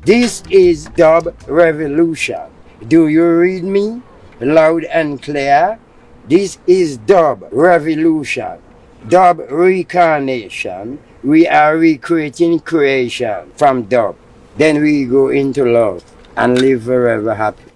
This is dub revolution. Do you read me? Loud and clear. This is dub revolution. Dub reincarnation. We are recreating creation from dub. Then we go into love and live forever happy.